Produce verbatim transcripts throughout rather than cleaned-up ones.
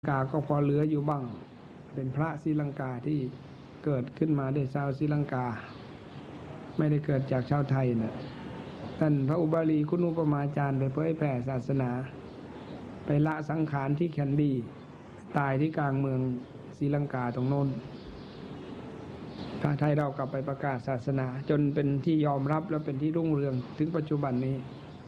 กาก็พอเหลืออยู่บ้างเป็นพระศรีลังกาที่เกิดขึ้นมาได้ชาวศรีลังกาไม่ได้เกิดจากชาวไทยนะท่านพระอุบาลีคุณอุปมาจารย์ไปเผยแผ่ศาสนาไปละสังขารที่แคนดี้ตายที่กลางเมืองศรีลังกาตรงโน้นพระไทยเรากลับไปประกาศศาสนาจนเป็นที่ยอมรับและเป็นที่รุ่งเรืองถึงปัจจุบันนี้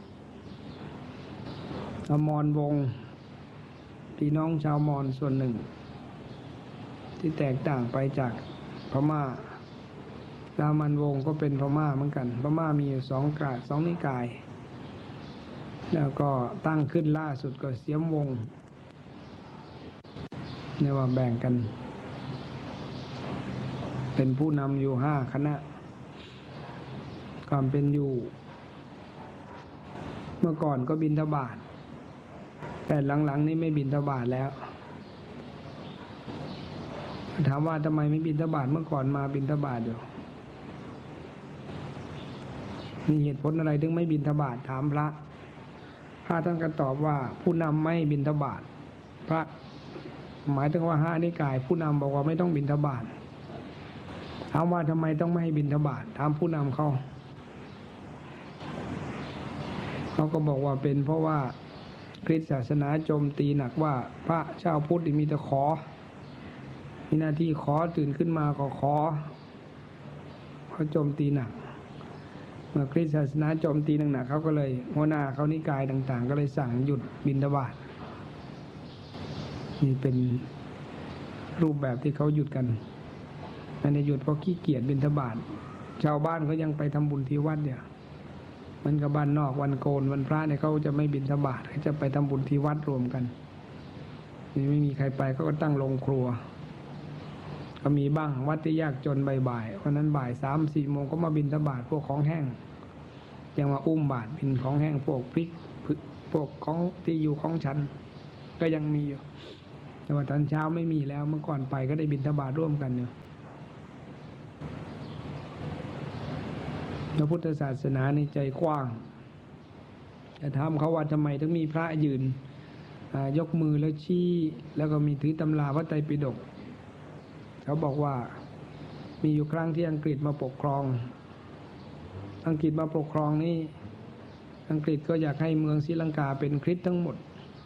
อมรวงศ์พี่น้องชาวมอญส่วนหนึ่งที่แตกต่างไปจากพม่ารามันวงศ์ก็เป็นพม่าเหมือนกันพม่ามีอยู่สองกายสองนิกายแล้วก็ตั้งขึ้นล่าสุดก็เสียมวงศ์เนี่ยว่าแบ่งกันเป็นผู้นำอยู่ห้าคณะความเป็นอยู่เมื่อก่อนก็บิณฑบาตแต่หลังๆนี้ไม่บิณฑบาตแล้วถามว่าทำไมไม่บิณฑบาตเมื่อก่อนมาบิณฑบาตอยู่มีเหตุผลอะไรถึงไม่บิณฑบาตถามพระพระท่านก็ตอบว่าผู้นำไม่บิณฑบาตพระหมายถึงว่าห้านิกายผู้นำบอกว่าไม่ต้องบิณฑบาตถามว่าทำไมต้องไม่ให้บิณฑบาตถามผู้นำเขาเขาก็บอกว่าเป็นเพราะว่าคริสต์ศาสนาโจมตีหนักว่าพระชาวพุทธมีแต่ขอมีหน้าที่ขอตื่นขึ้นมาก็ขอเขาโจมตีหนักเมื่อคริสต์ศาสนาโจมตีหนักๆเขาก็เลยหัวหน้าเขานิกายต่างๆก็เลยสั่งหยุดบิณฑบาตนี่เป็นรูปแบบที่เขาหยุดกันไม่ได้หยุดเพราะขี้เกียจบิณฑบาตชาวบ้านเขายังไปทำบุญที่วัดเนี่ยมันกับบ้านนอกวันโกนวันพระเนี่ยเขาจะไม่บิณฑบาตเขาจะไปทำบุญที่วัดรวมกันนี่ไม่มีใครไปเขาก็ตั้งโรงครัวก็มีบ้างวัดที่ยากจนบ่ายๆเพราะนั้นบ่ายสามสี่โมงก็มาบิณฑบาตพวกของแห้งยังมาอุ้มบาตรบิณของแห้งพวกพริกพวกของที่อยู่ของฉันก็ยังมีอยู่แต่ว่าตอนเช้าไม่มีแล้วเมื่อก่อนไปก็ได้บิณฑบาตร่วมกันอยู่พระพุทธศาสนาในใจกว้างจะถามเขาว่าทำไมถึงมีพระยืนยกมือแล้วชี้แล้วก็มีถือตำราพระไตรปิฎกเขาบอกว่ามีอยู่ครั้งที่อังกฤษมาปกครองอังกฤษมาปกครองนี่อังกฤษก็อยากให้เมืองศรีลังกาเป็นคริสต์ทั้งหมด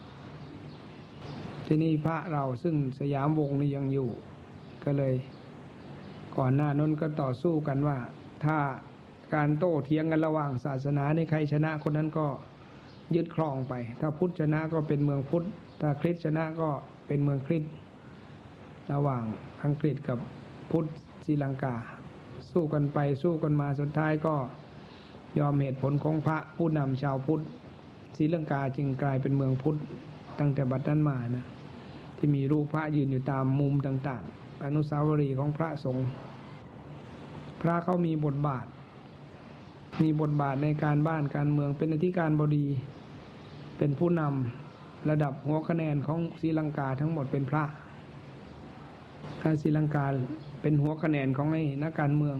ที่นี่พระเราซึ่งสยามวงศ์นี่ยังอยู่ก็เลยก่อนหน้านั้นก็ต่อสู้กันว่าถ้าการโต้เถียงกันระหว่างศาสนาในใครชนะคนนั้นก็ยึดครองไปถ้าพุทธชนะก็เป็นเมืองพุทธถ้าคริสต์ชนะก็เป็นเมืองคริสต์ระหว่างอังกฤษกับพุทธศรีลังกาสู้กันไปสู้กันมาสุดท้ายก็ยอมเหตุผลของพระผู้นำชาวพุทธศรีลังกาจึงกลายเป็นเมืองพุทธตั้งแต่บัดนั้นมานะที่มีรูปพระยืนอยู่ตามมุมต่างๆอนุสาวรีย์ของพระสงฆ์พระเขามีบทบาทมีบทบาทในการบ้านการเมืองเป็นอธิการบดีเป็นผู้นำระดับหัวคะแนนของศรีลังกาทั้งหมดเป็นพระถ้าศรีลังกาเป็นหัวคะแนนของไอ้นักการเมือง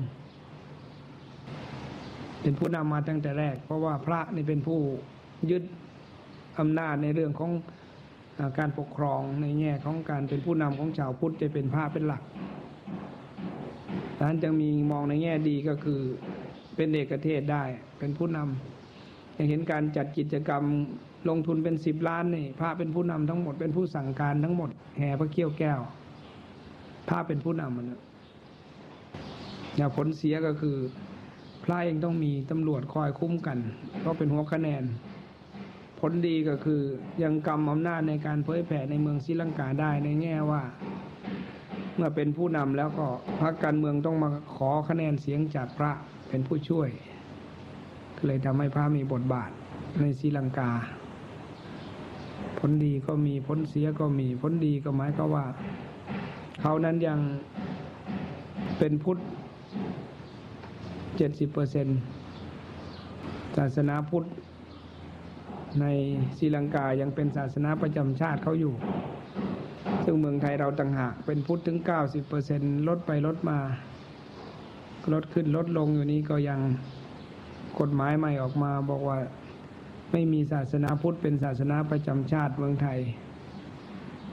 เป็นผู้นำมาตั้งแต่แรกเพราะว่าพระนี่เป็นผู้ยึดอำนาจในเรื่องของการปกครองในแง่ของการเป็นผู้นำของชาวพุทธจะเป็นพระเป็นหลักดังนั้นจึงมีมองในแง่ดีก็คือเป็นเอกเทศได้เป็นผู้นำอย่างเห็นการจัดกิจกรรมลงทุนเป็นสิบล้านนี่พระเป็นผู้นำทั้งหมดเป็นผู้สั่งการทั้งหมดแห่พระเขี้ยวแก้วพระเป็นผู้นำมันนะอย่างผลเสียก็คือพระเองต้องมีตำรวจคอยคุ้มกันเพราะเป็นหัวคะแนนผลดีก็คือยังกำอำนาจในการเผยแผ่ในเมืองศรีลังกาได้ในแง่ว่าเมื่อเป็นผู้นำแล้วก็พรรคการเมืองต้องมาขอคะแนนเสียงจากพระเป็นผู้ช่วยก็เลยทำให้พระมีบทบาทในศรีลังกาผลดีก็มีผลเสียก็มีผลดีก็หมายก็ว่าเขานั้นยังเป็นพุทธ เจ็ดสิบเปอร์เซ็นต์ ศาสนาพุทธในศรีลังกายังเป็นศาสนาประจำชาติเขาอยู่ซึ่งเมืองไทยเราต่างหากเป็นพุทธถึง เก้าสิบเปอร์เซ็นต์ ลดไปลดมาลดขึ้นลดลงอยู่นี้ก็ยังกฎหมายใหม่ออกมาบอกว่าไม่มีศาสนาพุทธเป็นศาสนาประจำชาติเมืองไทย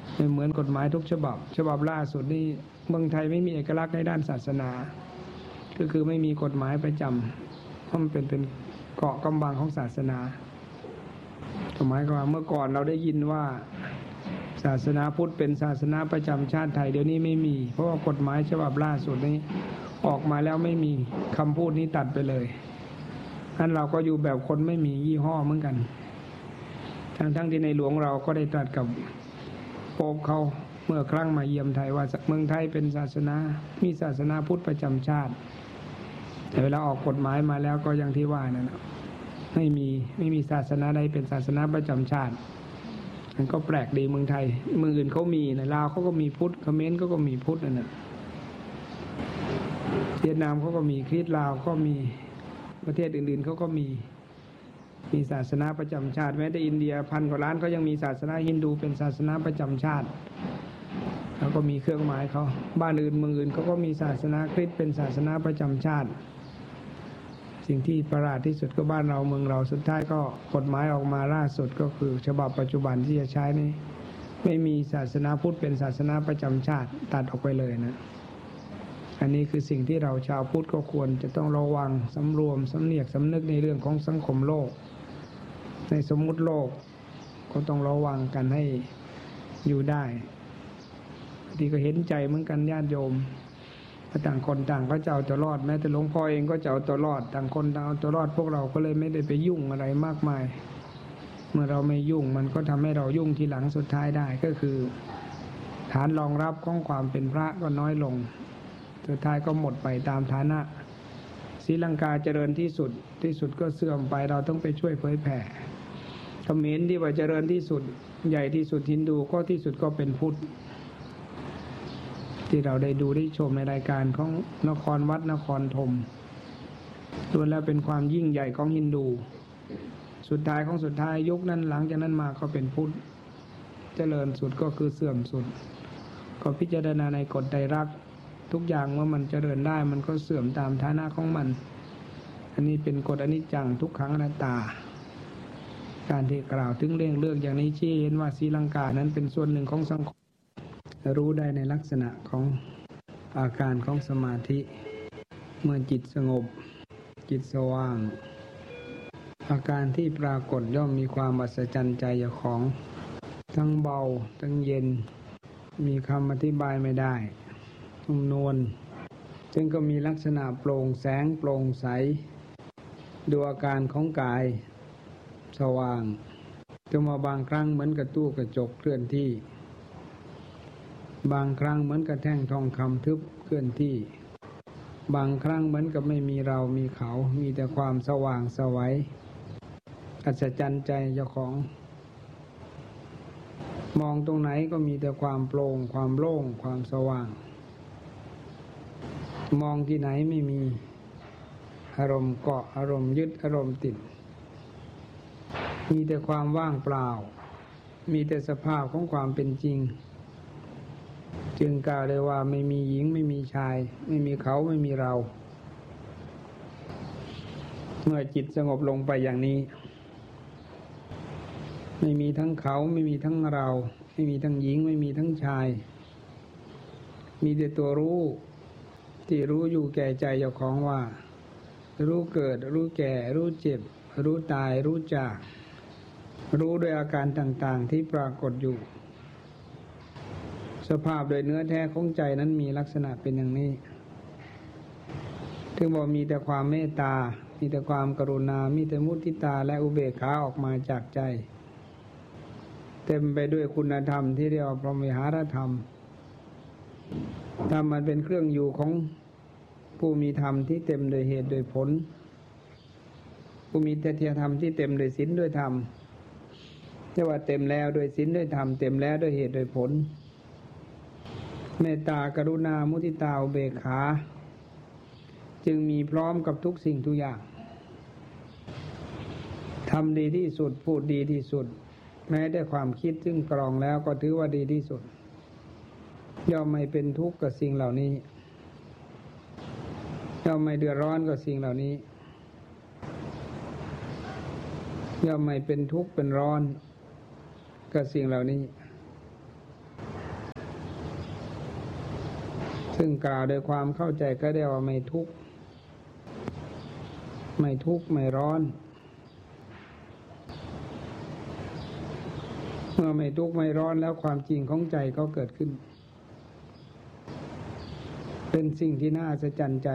ไม่เหมือนกฎหมายทุกฉบับฉบับล่าสุดนี่เมืองไทยไม่มีเอกลักษณ์ในด้านศาสนาก็คือไม่มีกฎหมายประจำเพราะมันเป็นเป็นเกาะกำบังของศาสนาหมายความว่าเมื่อก่อนเราได้ยินว่าศาสนาพุทธเป็นศาสนาประจำชาติไทยเดี๋ยวนี้ไม่มีเพราะว่ากฎหมายฉบับล่าสุดนี้ออกมาแล้วไม่มีคำพูดนี้ตัดไปเลยอันเราก็อยู่แบบคนไม่มียี่ห้อเหมือนกันทั้งทั้งที่ในหลวงเราก็ได้ตรัสกับโป๊ปเขาเมื่อครั้งมาเยี่ยมไทยว่าเมืองไทยเป็นศาสนามีศาสนาพุทธประจำชาติแต่เวลาออกกฎหมายมาแล้วก็อย่างที่ว่านั่นนะไม่มีไม่มีศาสนาใดเป็นศาสนาประจำชาติมันก็แปลกดีเมืองไทยเมืองอื่นเขามีนะลาวเขาก็มีพุทธเขมรเขาก็มีพุทธนั่นแหละเวียดนามเขาก็มีคริสต์ลาวก็มีประเทศอื่นๆเขาก็มีมีศาสนาประจำชาติแม้แต่อินเดียพันกว่าล้านเขายังมีศาสนาฮินดูเป็นศาสนาประจำชาติแล้วก็มีเครื่องหมายเขาบ้านอื่นเมืองอื่นเขาก็มีศาสนาคริสต์เป็นศาสนาประจำชาติสิ่งที่ประหลาดที่สุดก็บ้านเราเมืองเราสุดท้ายก็กฎหมายออกมาล่าสุดก็คือฉบับปัจจุบันที่จะใช้นี้ไม่มีศาสนาพุทธเป็นศาสนาประจำชาติตัดออกไปเลยนะอันนี้คือสิ่งที่เราชาวพุทธก็ควรจะต้องระวังสำรวมสำเนียกสำนึกในเรื่องของสังคมโลกในสมมุติโลกก็ต้องระวังกันให้อยู่ได้ที่ก็เห็นใจเหมือนกันญาติโยมต่างคนต่างก็จะเอาตัวรอดแม้แต่หลวงพ่อเองก็จะเอาตัวรอดต่างคนต่างเอาตัวรอดพวกเราก็เลยไม่ได้ไปยุ่งอะไรมากมายเมื่อเราไม่ยุ่งมันก็ทำให้เรายุ่งทีหลังสุดท้ายได้ก็คือฐานรองรับของความเป็นพระก็น้อยลงสุดท้ายก็หมดไปตามฐานะศรีลังกาเจริญที่สุดที่สุดก็เสื่อมไปเราต้องไปช่วยเผยแผ่เขมรที่ว่าเจริญที่สุดใหญ่ที่สุดฮินดูก็ที่สุดก็เป็นพุทธที่เราได้ดูได้ชมในรายการของนครวัดนครธมล้วนแล้วเป็นความยิ่งใหญ่ของฮินดูสุดท้ายของสุดท้ายยุคนั้นหลังจากนั้นมาก็เป็นพุทธเจริญสุดก็คือเสื่อมสุดก็พิจารณาในกฎไตรลักษณ์ทุกอย่างว่ามันเจริญได้มันก็เสื่อมตามฐานะของมันอันนี้เป็นกฎอนิจจังทุกขังอนัตตาการที่กล่าวถึงเรื่องเรื่องอย่างนี้ชี้เห็นว่าศรีลังกานั้นเป็นส่วนหนึ่งของสังคมรู้ได้ในลักษณะของอาการของสมาธิเมื่อจิตสงบจิตสว่างอาการที่ปรากฏย่อมมีความอัศจรรย์ใจของทั้งเบาทั้งเย็นมีคำอธิบายไม่ได้นุ่มนวลซึ่งก็มีลักษณะโปร่งแสงโปร่งใสดูอาการของกายสว่างจะมาบางครั้งเหมือนกับตู้กระจกเคลื่อนที่บางครั้งเหมือนกับแท่งทองคำทึบเคลื่อนที่บางครั้งเหมือนกับไม่มีเรามีเขามีแต่ความสว่างไสวอัศจรรย์ใจเจ้าของมองตรงไหนก็มีแต่ความโปร่งความโล่งความสว่างมองที่ไหนไม่มีอารมณ์เกาะอารมณ์ยึดอารมณ์ติดมีแต่ความว่างเปล่ามีแต่สภาพของความเป็นจริงจึงกล่าวได้ว่าไม่มีหญิงไม่มีชายไม่มีเขาไม่มีเราเมื่อจิตสงบลงไปอย่างนี้ไม่มีทั้งเขาไม่มีทั้งเราไม่มีทั้งหญิงไม่มีทั้งชายมีแต่ตัวรู้ที่รู้อยู่แก่ใจเจ้าของว่ารู้เกิดรู้แก่รู้เจ็บรู้ตายรู้จากรู้ด้วยอาการต่างๆที่ปรากฏอยู่สภาพโดยเนื้อแท้ของใจนั้นมีลักษณะเป็นอย่างนี้ถึงบอกมีแต่ความเมตตามีแต่ความกรุณามีแต่มุทิตาและอุเบกขาออกมาจากใจเต็มไปด้วยคุณธรรมที่เรียกว่าพรหมวิหารธรรมธรรมมันเป็นเครื่องอยู่ของผู้มีธรรมที่เต็มโดยเหตุโดยผลผู้มีเทยธรรมที่เต็มโดยศีลด้วยธรรมเรียกว่าเต็มแล้วโดยศีลด้วยธรรมเต็มแล้วด้วยเหตุโดยผลเมตตากรุณามุทิตาอุเบกขาจึงมีพร้อมกับทุกสิ่งทุกอย่างทำดีที่สุดพูดดีที่สุดแม้ได้ความคิดซึ่งกรองแล้วก็ถือว่าดีที่สุดย่อมไม่เป็นทุกข์กับสิ่งเหล่านี้ย่อมไม่เดือดร้อนกับสิ่งเหล่านี้ย่อมไม่เป็นทุกข์เป็นร้อนกับสิ่งเหล่านี้ซึ่งกล่าวโดยความเข้าใจก็ได้ว่าไม่ทุกข์ไม่ทุกข์ไม่ร้อนเมื่อไม่ทุกข์ไม่ร้อนแล้วความจริงของใจก็เกิดขึ้นเป็นสิ่งที่น่าอัศจรรย์ใจ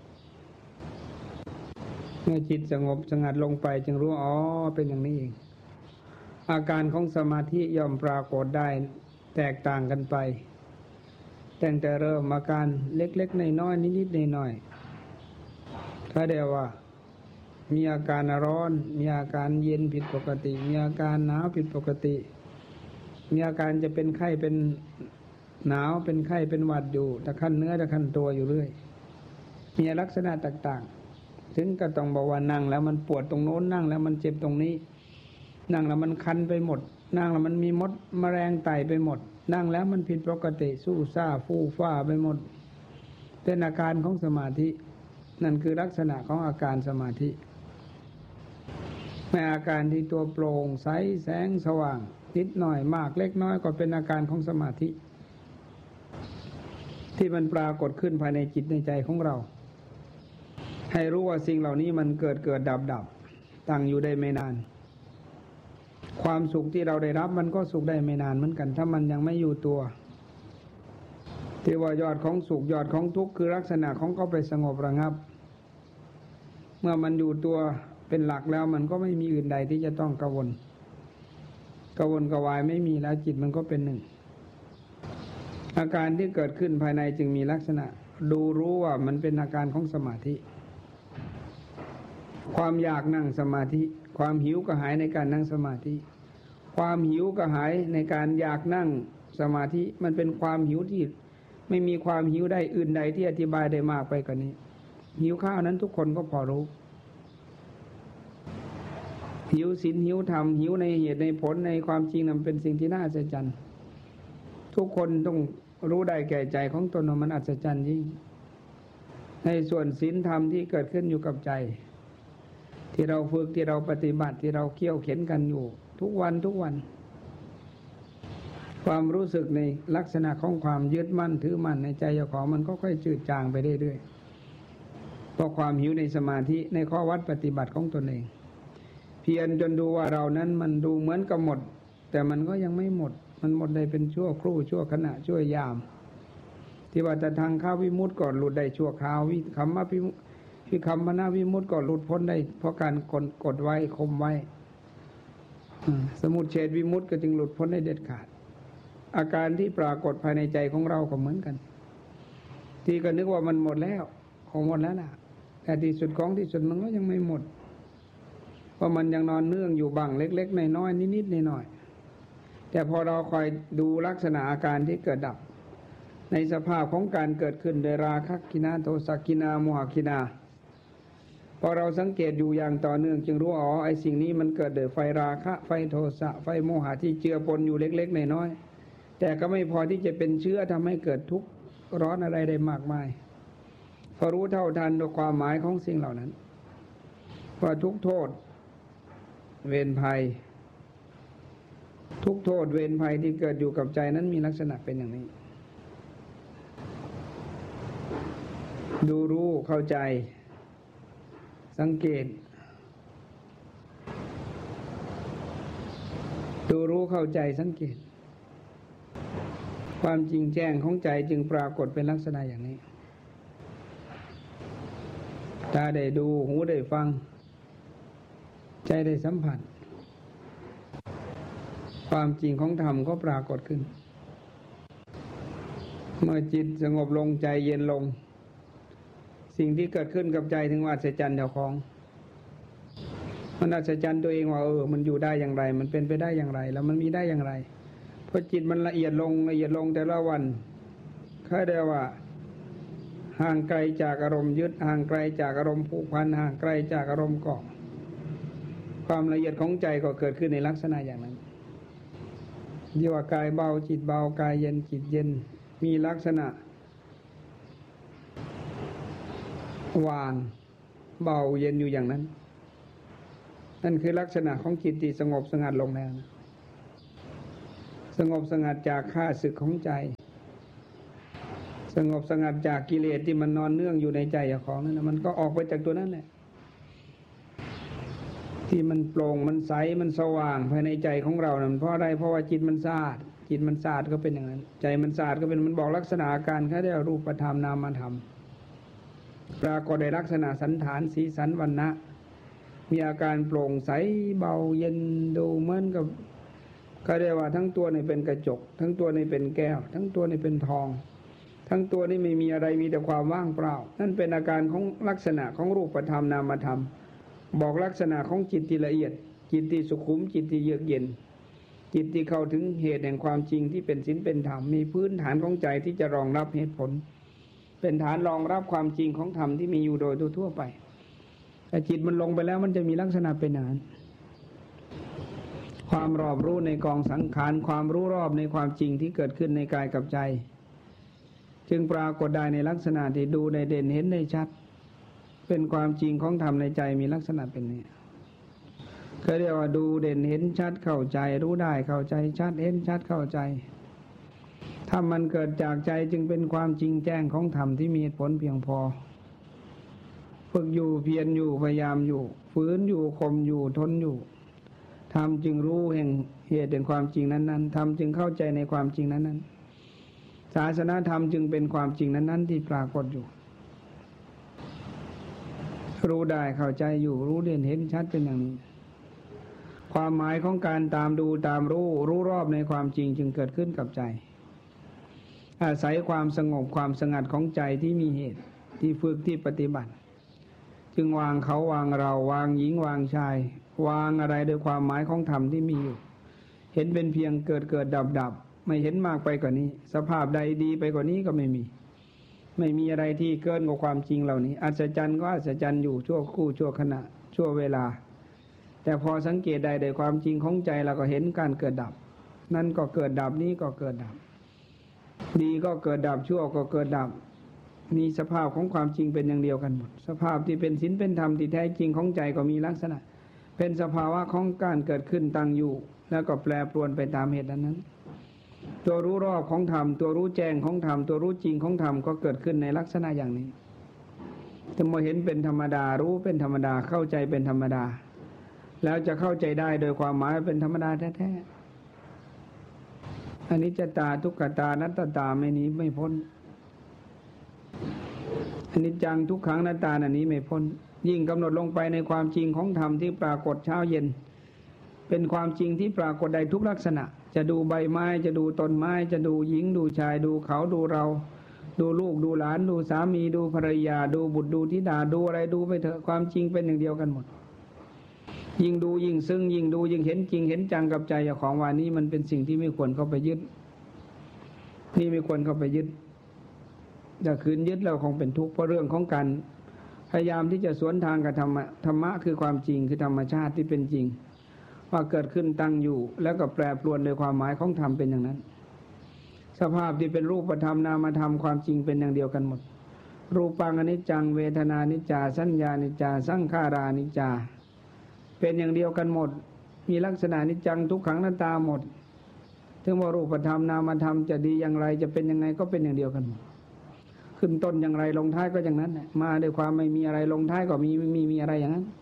เมื่อจิตสงบสงัดลงไปจึงรู้อ๋อเป็นอย่างนี้เองอาการของสมาธิย่อมปรากฏได้แตกต่างกันไปตั้งแต่เริ่มอาการเล็กๆน้อยๆนิดๆหน่อยๆถ้าเดียวว่ามีอาการร้อนมีอาการเย็นผิดปกติมีอาการหนาวผิดปกติมีอาการจะเป็นไข้เป็นหนาวเป็นไข้เป็นหวัดอยู่ตะขั้นเนื้อตะขั้นตัวอยู่เรื่อยมีลักษณะต่างๆถึงก็ต้องบอกว่านั่งแล้วมันปวดตรงโน้นนั่งแล้วมันเจ็บตรงนี้นั่งแล้วมันคันไปหมดนั่งแล้วมันมีมดแมลงไต่ไปหมดนั่งแล้วมันผิดปกติสู้ซ่าฟู่ฟ้าไปหมดเป็นอาการของสมาธินั่นคือลักษณะของอาการสมาธิในอาการที่ตัวโปร่งใสแสงสว่างนิดหน่อยมากเล็กน้อยก็เป็นอาการของสมาธิที่มันปรากฏขึ้นภายในจิตในใจของเราให้รู้ว่าสิ่งเหล่านี้มันเกิดเกิดดับดับตั้งอยู่ได้ไม่นานความสุขที่เราได้รับมันก็สุขได้ไม่นานเหมือนกันถ้ามันยังไม่อยู่ตัวที่ว่ายอดของสุขยอดของทุกข์คือลักษณะของเขาไปสงบระงับเมื่อมันอยู่ตัวเป็นหลักแล้วมันก็ไม่มีอื่นใดที่จะต้องกังวลกังวลกวายไม่มีแล้วจิตมันก็เป็นหนึ่งอาการที่เกิดขึ้นภายในจึงมีลักษณะดูรู้ว่ามันเป็นอาการของสมาธิความอยากนั่งสมาธิความหิวกระหายในการนั่งสมาธิความหิวกระหายในการอยากนั่งสมาธิมันเป็นความหิวที่ไม่มีความหิวใดอื่นใดที่อธิบายได้มากไปกว่านี้หิวข้าวนั้นทุกคนก็พอรู้หิวศีลหิวธรรมหิวในเหตุในผลในความจริงนั้นเป็นสิ่งที่น่าอัศจรรย์ทุกคนต้องรู้ได้แก่ใจของตนว่ามันอัศจรรย์ยิ่งในส่วนศีลธรรมที่เกิดขึ้นอยู่กับใจที่เราฝึกที่เราปฏิบัติที่เราเคี่ยวเข็นกันอยู่ทุกวันทุกวันความรู้สึกในลักษณะของความยึดมั่นถือมั่นในใจเจ้าของมันก็ค่อยจืดจางไปเรื่อยๆเพราะความหิวในสมาธิในข้อวัดปฏิบัติของตนเองเพียรจนดูว่าเรานั้นมันดูเหมือนกับหมดแต่มันก็ยังไม่หมดมันหมดได้เป็นชั่วครู่ชั่วขณะชั่วยามที่ว่าจะทางข้าวิมุตติก่อนหลุดได้ชั่วคราววิคัมมะพิวิคัมมนาวิมุตติก่อนหลุดพ้นได้เพราะการกดกดไว้คมไว้สมุทเฉทวิมุตติก็จึงหลุดพ้นได้เด็ดขาดอาการที่ปรากฏภายในใจของเราก็เหมือนกันที่ก็นึกว่ามันหมดแล้วคงหมดแล้วล่ะแต่ที่สุดของที่สุดมันก็ยังไม่หมดเพราะมันยังนอนเนื่องอยู่บ้างเล็กๆน้อยๆนิดๆหน่อยๆแต่พอเราคอยดูลักษณะอาการที่เกิดดับในสภาพของการเกิดขึ้นโดยราคะกินาโทสะกินาโมหกินาพอเราสังเกตอยู่อย่างต่อเนื่องจึงรู้อ๋อไอ้สิ่งนี้มันเกิดโดยไฟราคะไฟโทสะไฟโมหะที่เจือปนอยู่เล็กๆน้อยๆแต่ก็ไม่พอที่จะเป็นเชื้อทำให้เกิดทุกข์ร้อนอะไรได้มากมายพอรู้เท่าทันด้วยความหมายของสิ่งเหล่านั้นว่าทุกโทษเวรภัยทุกโทษเวรภัยที่เกิดอยู่กับใจนั้นมีลักษณะเป็นอย่างนี้ดูรู้เข้าใจสังเกตดูรู้เข้าใจสังเกตความจริงแจ้งของใจจึงปรากฏเป็นลักษณะอย่างนี้ตาได้ดูหูได้ฟังใจได้สัมผัสความจริงของธรรมก็ปรากฏขึ้นเมื่อจิตสงบลงใจเย็นลงสิ่งที่เกิดขึ้นกับใจถึงว่าอัศจรรย์เจ้าของมันอัศจรรย์ตัวเองว่าเออมันอยู่ได้อย่างไรมันเป็นไปได้อย่างไรแล้วมันมีได้อย่างไรเพราะจิตมันละเอียดลงละเอียดลงแต่ละวันค่อยได้ว่าห่างไกลจากอารมณ์ยึดห่างไกลจากอารมณ์ผูกพันห่างไกลจากอารมณ์เกาะความละเอียดของใจก็เกิดขึ้นในลักษณะอย่างนั้นที่ว่ากายเบาจิตเบากายเย็นจิตเย็นมีลักษณะวางเบาเย็นอยู่อย่างนั้นนั่นคือลักษณะของจิตที่สงบสงัดลงแล้วนะสงบสงัดจากข้าศึกของใจสงบสงัดจากกิเลสที่มันนอนเนื่องอยู่ในใจของนั่นนะมันก็ออกไปจากตัวนั้นแหละที่มันโปร่งมันใสมันสว่างภายในใจของเรานั่นเพราะอะไรเพราะว่าจิตมันสะอาดจิตมันสะอาดก็เป็นอย่างนั้นใจมันสะอาดก็เป็นมันบอกลักษณะอาการเขาเรียกรูปธรรมนามธรรมปรากฏในลักษณะสันฐานสีสันวรรณะมีอาการโปร่งใสเบาเย็นดูเหมือนกับเขาเรียกว่าทั้งตัวนี่เป็นกระจกทั้งตัวนี่เป็นแก้วทั้งตัวนี่เป็นทองทั้งตัวนี่ไม่มีอะไรมีแต่ความว่างเปล่านั่นเป็นอาการของลักษณะของรูปธรรมนามธรรมบอกลักษณะของจิตที่ละเอียดจิตที่สุขุมจิตที่เยือกเย็นจิตที่เข้าถึงเหตุแห่งความจริงที่เป็นศีลเป็นธรรมมีพื้นฐานของใจที่จะรองรับเหตุผลเป็นฐานรองรับความจริงของธรรมที่มีอยู่โดยทั่วไปแต่จิตมันลงไปแล้วมันจะมีลักษณะเป็นอย่างนั้นความรอบรู้ในกองสังขารความรู้รอบในความจริงที่เกิดขึ้นในกายกับใจจึงปรากฏได้ในลักษณะที่ดูได้เด่นเห็นได้ชัดเป็นความจริงของธรรมในใจมีลักษณะเป็นนี้เขาเรียกว่าดูเด่นเห็นชัดเข้าใจรู้ได้เข้าใจชัดเห็นชัดเข้าใจถ้ามันเกิดจากใจจึงเป็นความจริงแจ้งของธรรมที่มีเหตุผลเพียงพอฝึกอยู่เพียรอยู่พยายามอยู่ฝืนอยู่ข่มอยู่ทนอยู่ธรรมจึงรู้แห่งเหตุแห่งความจริงนั้นๆธรรมจึงเข้าใจในความจริงนั้นๆศาสนาธรรมจึงเป็นความจริงนั้นๆที่ปรากฏอยู่รู้ได้เข้าใจอยู่รู้เด่นเห็นชัดเป็นอย่างนี้ความหมายของการตามดูตามรู้รู้รอบในความจริงจึงเกิดขึ้นกับใจอาศัยความสงบความสงัดของใจที่มีเหตุที่ฝึกที่ปฏิบัติจึงวางเขาวางเราวางหญิงวางชายวางอะไรโดยความหมายของธรรมที่มีอยู่เห็นเป็นเพียงเกิดเกิดดับดับไม่เห็นมากไปกว่านี้สภาพใดดีไปกว่านี้ก็ไม่มีไม่มีอะไรที่เกินกว่าความจริงเหล่านี้อัศจรรย์ก็อัศจรรย์อยู่ชั่วคู่ชั่วขณะชั่วเวลาแต่พอสังเกตได้โดยความจริงของใจเราก็เห็นการเกิดดับนั่นก็เกิดดับนี้ก็เกิดดับดีก็เกิดดับชั่วก็เกิดดับมีสภาพของความจริงเป็นอย่างเดียวกันหมดสภาพที่เป็นศีลเป็นธรรมที่แท้จริงของใจก็มีลักษณะเป็นสภาวะของการเกิดขึ้นตั้งอยู่แล้วก็แปรปรวนไปตามเหตุนั้นตัวรู้รอบของธรรมตัวรู้แจ้งของธรรมตัวรู้จริงของธรรมก็เกิดขึ้นในลักษณะอย่างนี้จะมาเห็นเป็นธรรมดารู้เป็นธรรมดาเข้าใจเป็นธรรมดาแล้วจะเข้าใจได้โดยความหมายเป็นธรรมดาแท้ๆอนิจจตาทุกขตานัตตาไม่หนีไม่พ้นอนิจจังทุกขังอนัตตาอันนี้ไม่พ้นยิ่งกำหนดลงไปในความจริงของธรรมที่ปรากฏเช้าเย็นเป็นความจริงที่ปรากฏได้ทุกลักษณะจะดูใบไม้จะดูต้นไม้จะดูหญิงดูชายดูเขาดูเราดูลูกดูหลานดูสามีดูภรรยาดูบุตรดูธิดาดูอะไรดูไปเถอะความจริงเป็นอย่างเดียวกันหมดยิ่งดูยิ่งซึ้งยิ่งดูยิ่งเห็นจริงเห็นจังกับใจเจ้าของว่านี้มันเป็นสิ่งที่ไม่ควรเข้าไปยึดนี่ไม่ควรเข้าไปยึดถ้าคืนยึดเราคงเป็นทุกข์เพราะเรื่องของการพยายามที่จะสวนทางกับธรรมะธรรมะคือความจริงคือธรรมชาติที่เป็นจริงว่าเกิดขึ้นตั้งอยู่แล้วก็แปรปรวนโดยความหมายของธรรมเป็นอย่างนั้นสภาพที่เป็นรูปธรรมนามธรรมความจริงเป็นอย่างเดียวกันหมดรูปังอนิจจังเวทนานิจจาสัญญานิจจาสังขารานิจจาเป็นอย่างเดียวกันหมดมีลักษณะนิจจังทุกขังอนัตตาหมดถึงว่ารูปธรรมนามธรรมจะดีอย่างไรจะเป็นยังไงก็เป็นอย่างเดียวกันหมดขึ้นต้นอย่างไรลงท้ายก็อย่างนั้นมาด้วยความไม่มีอะไรลงท้ายก็มีไม่มีมีอะไรอย่างนั้น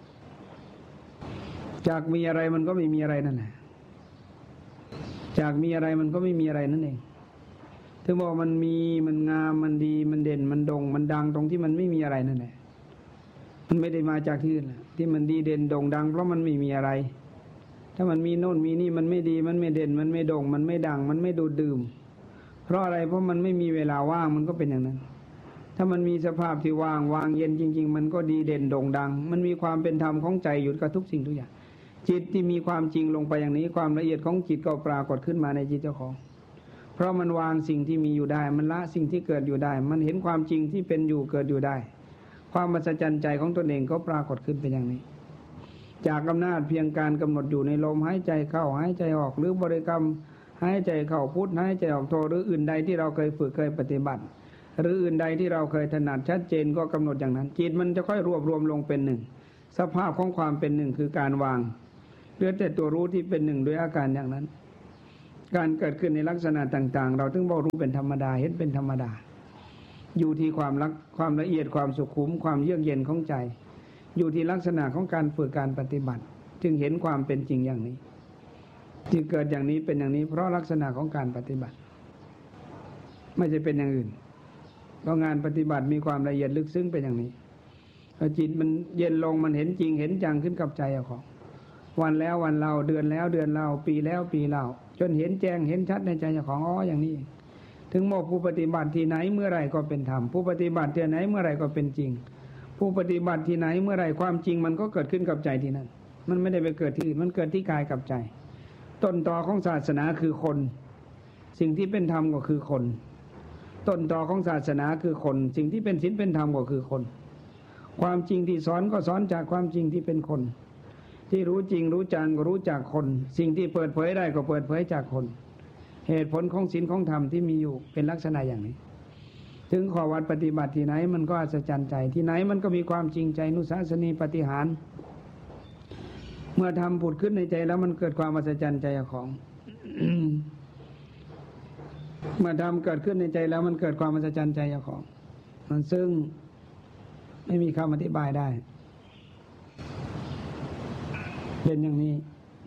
จากมีอะไรมันก็ไม่มีอะไรนั่นแหละจากมีอะไรมันก็ไม่มีอะไรนั่นเองถึงบอกมันมีมันงามมันดีมันเด่นมันโด่งมันดังตรงที่มันไม่มีอะไรนั่นแหละมันไม่ได้มาจากที่อื่นที่มันดีเด่นโด่งดังเพราะมันไม่มีอะไรถ้ามันมีโน่นมีนี่มันไม่ดีมันไม่เด่นมันไม่โด่งมันไม่ดังมันไม่ดูดดื่มเพราะอะไรเพราะมันไม่มีเวลาว่างมันก็เป็นอย่างนั้นถ้ามันมีสภาพที่ว่างวางเย็นจริงๆมันก็ดีเด่นโด่งดังมันมีความเป็นธรรมของใจอยู่กับทุกสิ่งทุกอย่างจิตที่มีความจริงลงไปอย่างนี้ความละเอียดของจิตก็ปรากฏขึ้นมาในจิตเจ้าของเพราะมันวางสิ่งที่มีอยู่ได้มันละสิ่งที่เกิดอยู่ได้มันเห็นความจริงที่เป็นอยู่เกิดอยู่ได้ความมหัศจรรย์ใจของตนเองก็ปรากฏขึ้นเป็นอย่างนี้จากอำนาจเพียงการกำหนดอยู่ในลมหายใจเข้าหายใจออกหรือบริกรรมหายใจเข้าพุทหายใจออกโทหรืออื่นใดที่เราเคยฝึกเคยปฏิบัติหรืออื่นใดที่เราเคยถนัดชัดเจนก็กำหนดอย่างนั้นจิตมันจะค่อยรวบรวมลงเป็นหนึ่งสภาพของความเป็นหนึ่งคือการวางเหลือแต่ตัวรู้ที่เป็นหนึ่งโดยอาการอย่างนั้นการเกิดขึ้นในลักษณะต่างๆเราถึงบอกรู้เป็นธรรมดาเห็นเป็นธรรมดาอยู่ที่ความรักความละเอียดความสุขุมความเยือกเย็นของใจอยู่ที่ลักษณะของการฝึกการปฏิบัติจึงเห็นความเป็นจริงอย่างนี้ที่เกิดอย่างนี้เป็นอย่างนี้เพราะลักษณะของการปฏิบัติไม่ใช่เป็นอย่างอื่นเพราะงานปฏิบัติมีความละเอียดลึกซึ้งเป็นอย่างนี้พอจิตมันเย็นลงมันเห็นจริงเห็นจังขึ้นกับใจของวันแล้ววันเล่าเดือนแล้วเดือนเล่าปีแล้วปีเล่าจนเห็นแจ้งเห็นชัดในใจของอ๋ออย่างนี้ถึงบอกผู้ปฏิบัติที่ไหนเมื่อไรก็เป็นธรรมผู้ปฏิบัติที่ไหนเมื่อไรก็เป็นจริงผู้ปฏิบัติที่ไหนเมื่อไรความจริงมันก็เกิดขึ้นกับใจที่นั่นมันไม่ได้ไปเกิดที่อื่นมันเกิดที่กายกับใจต้นตอของศาสนาคือคนสิ่งที่เป็นธรรมก็คือคนต้นตอของศาสนาคือคนสิ่งที่เป็นศีลเป็นธรรมก็คือคนความจริงที่สอนก็สอนจากความจริงที่เป็นคนที่รู้จริงรู้จังก็รู้จากคนสิ่งที่เปิดเผยได้ก็เปิดเผยจากคนเหตุผลของศีลของธรรมที่มีอยู่เป็นลักษณะอย่างนี้ถึงข้อวัดปฏิบัติที่ไหนมันก็อัศจรรย์ใจที่ไหนมันก็มีความจริงใจนุสาสนีปฏิหารเมื่อทำผุดขึ้นในใจแล้วมันเกิดความอัศจรรย์ใจของ เมื่อทำเกิดขึ้นในใจแล้วมันเกิดความอัศจรรย์ใจของมันซึ่งไม่มีคำอธิบายได้เป็นอย่างนี้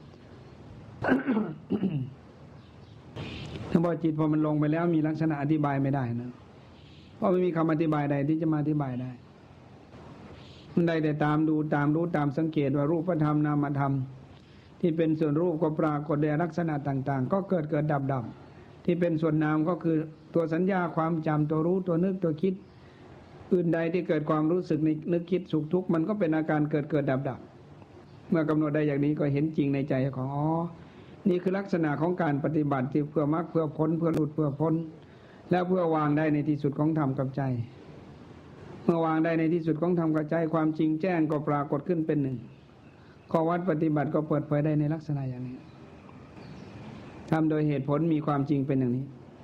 ถ้าบอกจิตพอมันลงไปแล้วมีลักษณะอธิบายไม่ได้นะเพราะไม่มีคำอธิบายใดที่จะมาอธิบายได้มันได้แต่ตามดูตามรู้ตามสังเกตว่ารูปธรรมนามธรรมที่เป็นส่วนรูปก็ปรากฏในลักษณะต่างๆก็เกิดเกิดดับดับที่เป็นส่วนนามก็คือตัวสัญญาความจำตัวรู้ตัวนึกตัวคิดอื่นใดที่เกิดความรู้สึกนึกคิดสุขทุกข์มันก็เป็นอาการเกิดเกิดดับดับเมื่อกำหนดได้อย่างนี้ก็เห็นจริงในใจของอ๋อนี่คือลักษณะของการปฏิบัติที่เพื่อมรรคเพื่อพ้นเพื่อหลุดเพื่อพ้นแล้วเพื่อวางได้ในที่สุดของธรรมกับใจเมื่อวางได้ในที่สุดของธรรมกับใจความจริงแจ้งก็ปรากฏขึ้นเป็นหนึ่งข้อวัดปฏิบัติก็เปิดเผยได้ในลักษณะอย่างนี้ทำโดยเหตุผลมีความจริงเป็นอย่างนี้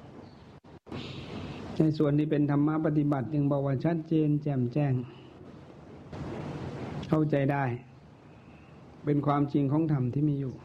ในส่วนที่เป็นธรรมะปฏิบัติจึงบอกว่าชัดเจนแจ่มแจ้งเข้าใจได้เป็นความจริงของธรรมที่มีอยู่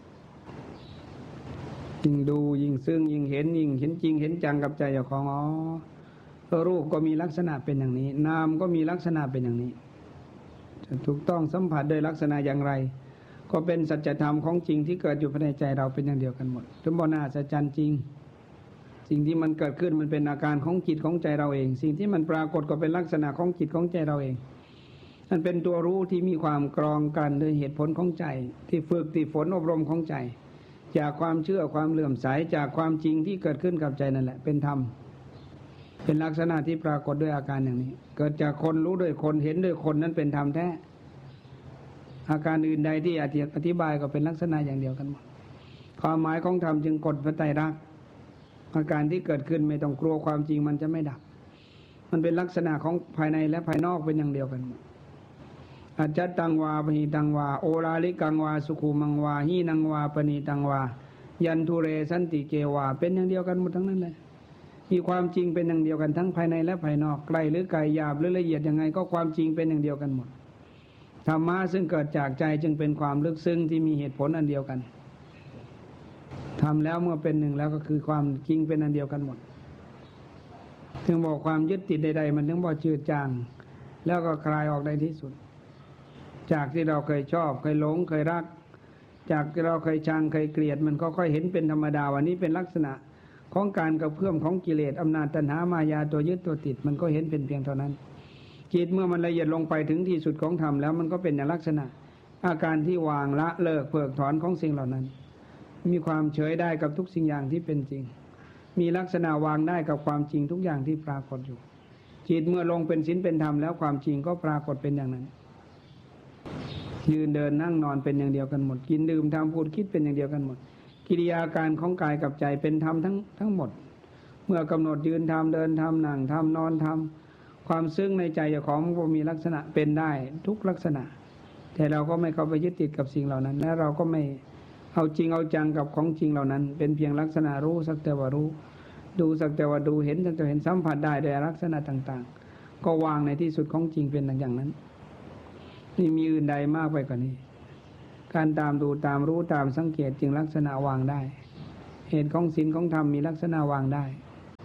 ยิ่งดูยิ่งซึ้งยิ่งเห็นยิ่งเห็นจริงเห็นจังกับใจเจ้าของอ๋อรูปก็มีลักษณะเป็นอย่างนี้นามก็มีลักษณะเป็นอย่างนี้จะถูกต้องสัมผัสโดยลักษณะอย่างไรก็เป็นสัจธรรมของจริงที่เกิดอยู่ภายในใจเราเป็นอย่างเดียวกันหมดจนบ่น่าอัศจรรย์จริงสิ่งที่มันเกิดขึ้นมันเป็นอาการของจิตของใจเราเองสิ่งที่มันปรากฏก็เป็นลักษณะของจิตของใจเราเองมันเป็นตัวรู้ที่มีความกรองกันโดยเหตุผลของใจที่ฝึกที่ฝนอบรมของใจจากความเชื่อความเลื่อมใสจากความจริงที่เกิดขึ้นกับใจนั่นแหละเป็นธรรมเป็นลักษณะที่ปรากฏด้วยอาการอย่างนี้เกิดจากคนรู้ด้วยคนเห็นด้วยคนนั้นเป็นธรรมแท้อาการอื่นใดที่อธิบายก็เป็นลักษณะอย่างเดียวกันหมดความหมายของธรรมจึงกฎพระไตรลักษณ์อาการที่เกิดขึ้นไม่ต้องกลัวความจริงมันจะไม่ดับมันเป็นลักษณะของภายในและภายนอกเป็นอย่างเดียวกันหมดอาจัตตังวาปณีตังวาโอลาลิกังวาสุขุมังวาหีนังวาปณีตังวายันทุเรสันติเกวาเป็นอย่างเดียวกันหมดทั้งนั้นเลยมีความจริงเป็นอย่างเดียวกันทั้งภายในและภายนอกไกลหรือไกลหยาบหรือละเอียดยังไงก็ความจริงเป็นอย่างเดียวกันหมดธรรมะซึ่งเกิดจากใจจึงเป็นความลึกซึ้งที่มีเหตุผลอันเดียวกันทำแล้วเมื่อเป็นหนึ่งแล้วก็คือความจริงเป็นอันเดียวกันหมดถึงบอกความยึดติดใดๆมันถึงบอกจืดจางแล้วก็คลายออกในที่สุดจากที่เราเคยชอบเคยหลงเคยรักจากที่เราเคยชังเคยเกลียดมันก็ค่อยเห็นเป็นธรรมดาวันนี้เป็นลักษณะของการกระเพื่อมของกิเลสอำนาจตัณหามายาตัวยึดตัวติดมันก็เห็นเป็นเพียงเท่านั้นจิตเมื่อมันละเอียดลงไปถึงที่สุดของธรรมแล้วมันก็เป็นในลักษณะอาการที่วางละเลิกเพิกถอนของสิ่งเหล่านั้นมีความเฉยได้กับทุกสิ่งอย่างที่เป็นจริงมีลักษณะวางได้กับความจริงทุกอย่างที่ปรากฏอยู่จิตเมื่อลงเป็นศีลเป็นธรรมแล้วความจริงก็ปรากฏเป็นอย่างนั้นยืนเดินนั่งนอนเป็นอย่างเดียวกันหมดกินดื่มทำพูดคิดเป็นอย่างเดียวกันหมดกิริยาการของกายกับใจเป็นธรรมทั้งทั้งหมดเมื่อกำหนดยืนทำเดินทำนั่งทำนอนทำความซึ้งในใจเจ้าของมันมีลักษณะเป็นได้ทุกลักษณะแต่เราก็ไม่เข้าไปยึดติดกับสิ่งเหล่านั้นและเราก็ไม่เอาจริงเอาจังกับของจริงเหล่านั้นเป็นเพียงลักษณะรู้สักแต่ว่ารู้ดูสักแต่ว่าดูเห็นสักแต่เห็นสัมผัสได้โดยลักษณะต่างๆก็วางในที่สุดของจริงเป็นอย่างนั้นนี่มีอื่นใดมากไปกว่านี้การตามดูตามรู้ตามสังเกตจึงลักษณะวางได้เหตุของศีลของธรรมมีลักษณะวางได้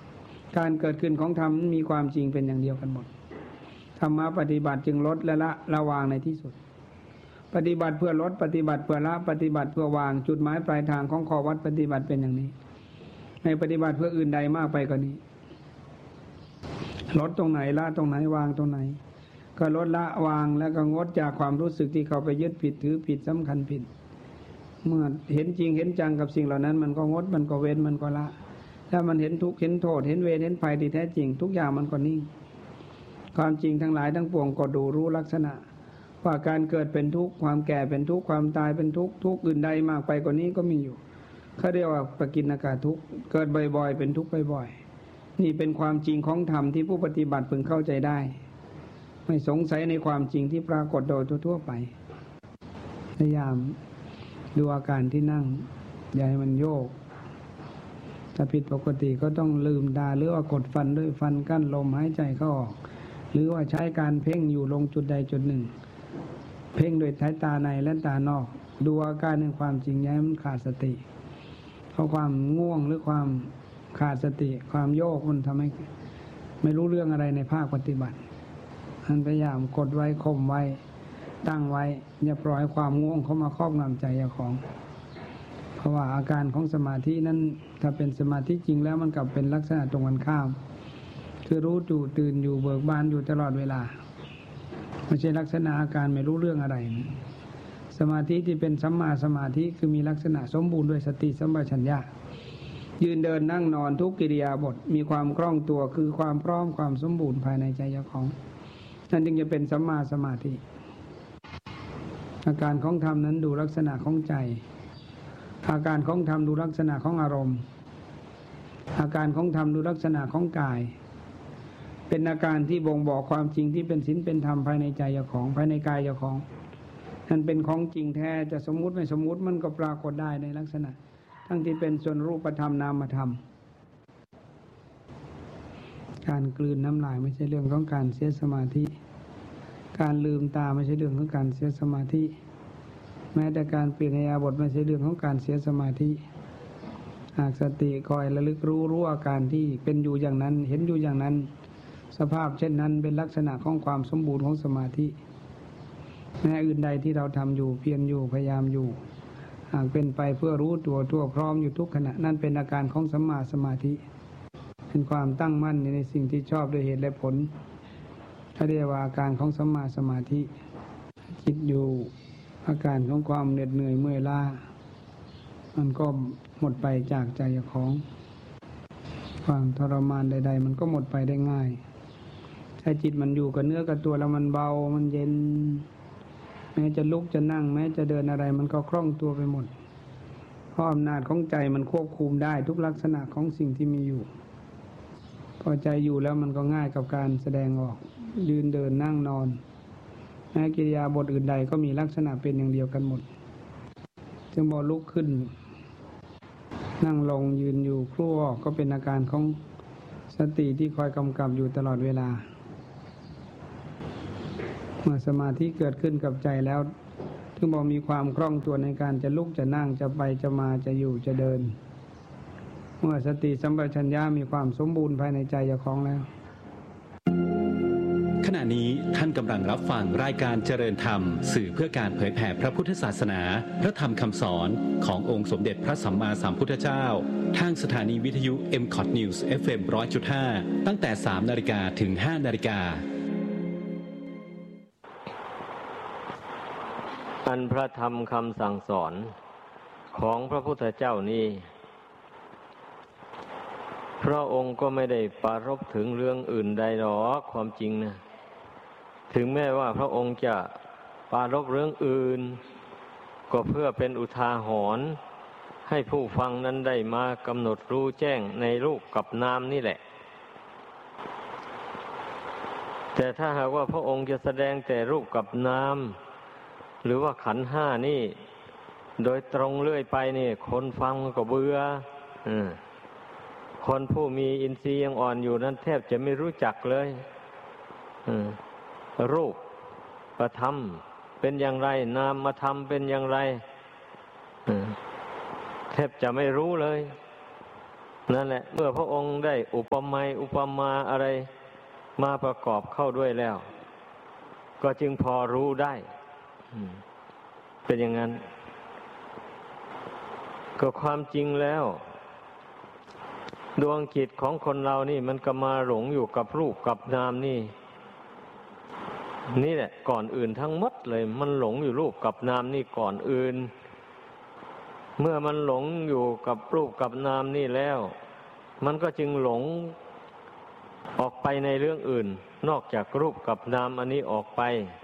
การเกิดขึ้นของธรรมมีความจริงเป็นอย่างเดียวกันหมดธรรมะปฏิบัติจึงลดและละละวางในที่สุดปฏิบัติเพื่อลดปฏิบัติเพื่อละปฏิบัติเพื่อวางจุดหมายปลายทางของข้อวัดปฏิบัติเป็นอย่างนี้ในปฏิบัติเพื่ออื่นใดมากไปกว่านี้ลดตรงไหนละตรงไหนวางตรงไหนก็ลดละวางแล้วก็งดจากความรู้สึกที่เขาไปยึดผิดถือผิดสำคัญผิดเมื่อเห็นจริงเห็นจังกับสิ่งเหล่านั้นมันก็งดมันก็เว้นมันก็ละถ้ามันเห็นทุกข์เห็นโทษเห็นเวรเห็นภัยที่แท้จริงทุกอย่างมันก็นิ่งความจริงทั้งหลายทั้งปวงก็ดูรู้ลักษณะว่าการเกิดเป็นทุกข์ความแก่เป็นทุกข์ความตายเป็นทุกข์ทุกข์อื่นใดมากไปกว่านี้ก็มีอยู่เขาเรียกว่าปกิณกทุกข์เกิดบ่อยๆเป็นทุกข์บ่อยๆนี่เป็นความจริงของธรรมที่ผู้ปฏิบัติพึงเข้าใจได้ไม่สงสัยในความจริงที่ปรากฏโดยทั่วๆไปพยายามดูอาการที่นั่งอย่าให้มันโยกถ้าผิดปกติก็ต้องลืมตาหรือว่ากดฟันด้วยฟันกั้นลมหายใจเข้าออกหรือว่าใช้การเพ่งอยู่ลงจุดใดจุดหนึ่งเพ่งโดยสายตาในและตานอกดูอาการในความจริงอย่าให้มันขาดสติเพราะความง่วงหรือความขาดสติความโยกมันทำให้ไม่รู้เรื่องอะไรในภาคปฏิบัติท่านพยายามกดไว้ข่มไว้ตั้งไว้อย่าปล่อยความง่วงเข้ามาครอบงำใจเจ้าของเพราะว่าอาการของสมาธินั้นถ้าเป็นสมาธิจริงแล้วมันกลับเป็นลักษณะตรงกันข้ามคือรู้อยู่ตื่นอยู่เบิกบานอยู่ตลอดเวลาไม่ใช่ลักษณะอาการไม่รู้เรื่องอะไรสมาธิที่เป็นสัมมาสมาธิคือมีลักษณะสมบูรณ์ด้วยสติสัมปชัญญะยืนเดินนั่งนอนทุกกิริยาบถมีความคล่องตัวคือความพร้อมความสมบูรณ์ภายในใจเจ้าของนั่นจึงจะเป็นสัมมาสมาธิอาการของธรรมนั้นดูลักษณะของใจอาการของธรรมดูลักษณะของอารมณ์อาการของธรรมดูลักษณะของกายเป็นอาการที่บ่งบอกความจริงที่เป็นศีลเป็นธรรมภายในใจเจ้าของภายในกายเจ้าของนั่นเป็นของจริงแท้จะสมมุติไม่สมมุติมันก็ปรากฏได้ในลักษณะทั้งที่เป็นส่วนรูปธรรมนามธรรมการกลืนน้ำลายไม่ใช่เรื่องของการเสียสมาธิการลืมตาไม่ใช่เรื่องของการเสียสมาธิแม้แต่การเปลี่ยนอิริยาบถไม่ใช่เรื่องของการเสียสมาธิหากสติคอยระลึกรู้รู้อาการที่เป็นอยู่อย่างนั้นเห็นอยู่อย่างนั้นสภาพเช่นนั้นเป็นลักษณะของความสมบูรณ์ของสมาธิแม้อื่นใดที่เราทำอยู่เพียรอยู่พยายามอยู่หากเป็นไปเพื่อรู้ตัวทั่วพร้อมอยู่ทุกขณะนั่นเป็นอาการของสัมมาสมาธิเป็นความตั้งมั่นในสิ่งที่ชอบด้วยเหตุและผลถ้าเรียกว่าอาการของสัมมาสมาธิคิดอยู่อาการของความเหน็ดเหนื่อยเมื่อยล้ามันก็หมดไปจากใจของความทรมานใดๆมันก็หมดไปได้ง่ายถ้าจิตมันอยู่กับเนื้อกับตัวแล้วมันเบามันเย็นแม้จะลุกจะนั่งแม้จะเดินอะไรมันก็คล่องตัวไปหมดเพราะอำนาจของใจมันควบคุมได้ทุกลักษณะของสิ่งที่มีอยู่พอใจอยู่แล้วมันก็ง่ายกับการแสดงออกยืนเดินนั่งนอนแม้กิริยาบทอื่นใดก็มีลักษณะเป็นอย่างเดียวกันหมดจึงพอลุกขึ้นนั่งลงยืนอยู่ครู่ออกก็เป็นอาการของสติที่คอยกำกับอยู่ตลอดเวลาเมื่อสมาธิเกิดขึ้นกับใจแล้วถึงบอกมีความคล่องตัวในการจะลุกจะนั่งจะไปจะมาจะอยู่จะเดินเมื่อสติสัมปชัญญะมีความสมบูรณ์ภายในใจเจ้าของแล้วขณะนี้ท่านกำลังรับฟังรายการเจริญธรรมสื่อเพื่อการเผยแผ่พระพุทธศาสนาพระธรรมคำสอนขององค์สมเด็จพระสัมมาสัมพุทธเจ้าทางสถานีวิทยุ เอ็ม คอท News เอฟ เอ็ม หนึ่งร้อยจุดห้า ตั้งแต่ สามนาฬิกา ถึง ห้านาฬิกาอันพระธรรมคำสั่งสอนของพระพุทธเจ้านี้พระองค์ก็ไม่ได้ปรารภถึงเรื่องอื่นใดหรอกความจริงนะถึงแม้ว่าพระองค์จะปรารภเรื่องอื่นก็เพื่อเป็นอุทาหรณ์ให้ผู้ฟังนั้นได้มากำหนดรู้แจ้งในรูปกับนามนี่แหละแต่ถ้าหากว่าพระองค์จะแสดงแต่รูปกับนามหรือว่าขันธ์ห้านี่โดยตรงเรื่อยไปนี่คนฟังก็เบื่อคนผู้มีอินทรีย์ยังอ่อนอยู่นั้นแทบจะไม่รู้จักเลยรูปธรรมเป็นอย่างไรนามธรรมเป็นอย่างไรแทบจะไม่รู้เลยนั่นแหละเมื่อพระองค์ได้อุปมาอุปมาอะไรมาประกอบเข้าด้วยแล้วก็จึงพอรู้ได้เป็นอย่างนั้นก็ความจริงแล้วดวงจิตของคนเรานี่มันก็มาหลงอยู่กับรูปกับนามนี่นี่แหละก่อนอื่นทั้งหมดเลยมันหลงอยู่รูปกับนามนี่ก่อนอื่นเมื่อมันหลงอยู่กับรูปกับนามนี่แล้วมันก็จึงหลงออกไปในเรื่องอื่นนอกจากรูปกับนามอันนี้ออกไป